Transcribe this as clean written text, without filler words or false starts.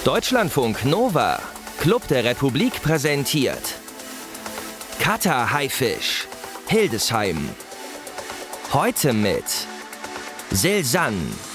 Deutschlandfunk Nova, Club der Republik präsentiert Cutter Haifisch, Hildesheim. Heute mit Silsan.